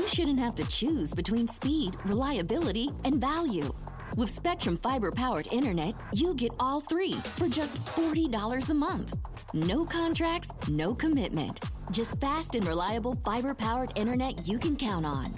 you shouldn't have to choose between speed, reliability, and value. With Spectrum Fiber-powered internet, you get all three for just $40 a month. No contracts, no commitment. Just fast and reliable fiber-powered internet you can count on.